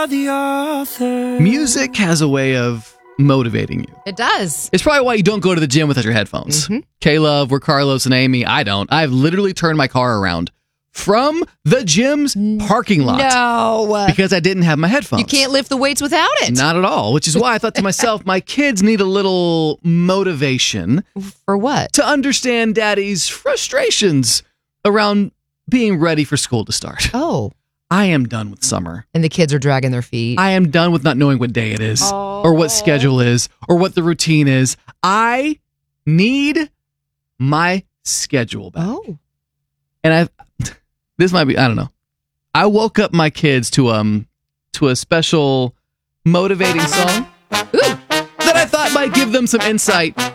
are the author. Music has a way of motivating you. It does. It's probably why you don't go to the gym without your headphones. Caleb, we're Carlos and Amy. I don't. I've literally turned my car around from the gym's parking lot. No. Because I didn't have my headphones. You can't lift the weights without it. Not at all, which is why I thought to myself, my kids need a little motivation. For what? To understand daddy's frustrations around being ready for school to start. Oh. I am done with summer. And the kids are dragging their feet. I am done with not knowing what day it is or what schedule is or what the routine is. I need my schedule back. Oh. And this might be, I don't know. I woke up my kids to a special motivating song that I thought might give them some insight